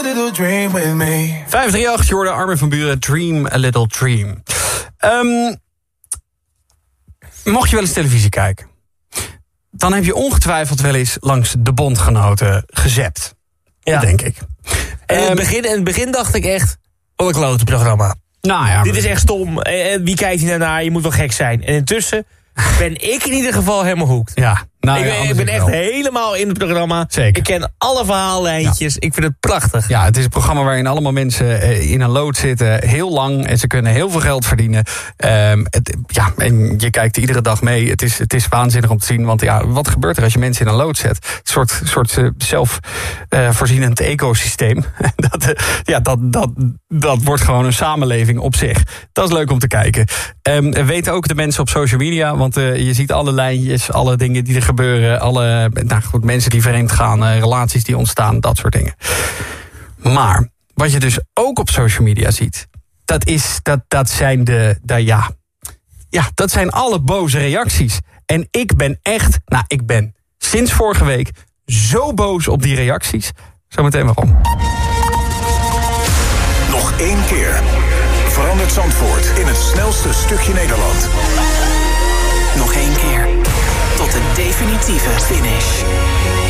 538, je hoorde Armin van Buuren, Dream a Little Dream. Mocht je wel eens televisie kijken, dan heb je ongetwijfeld wel eens langs de bondgenoten gezapt. Ja. Dat denk ik. En in het begin dacht ik echt, wat een klote programma. Nou ja, dit is echt stom. Wie kijkt hier naar? Je moet wel gek zijn. En intussen ben ik in ieder geval helemaal hooked. Ja. Nou, ik ben echt helemaal in het programma. Zeker. Ik ken alle verhaallijntjes. Ja. Ik vind het prachtig. Ja, het is een programma waarin allemaal mensen in een lood zitten. Heel lang. En ze kunnen heel veel geld verdienen. En je kijkt iedere dag mee. Het is waanzinnig om te zien. Want ja, wat gebeurt er als je mensen in een lood zet? Een soort zelfvoorzienend ecosysteem. Dat wordt gewoon een samenleving op zich. Dat is leuk om te kijken. Weten ook de mensen op social media. Want je ziet alle lijntjes, alle dingen die er gebeuren, alle mensen die vreemd gaan, relaties die ontstaan, dat soort dingen. Maar wat je dus ook op social media ziet, dat zijn alle boze reacties. En ik ben sinds vorige week zo boos op die reacties. Zometeen waarom. Nog 1 keer verandert Zandvoort in het snelste stukje Nederland. Nog 1 keer. Tot de definitieve finish.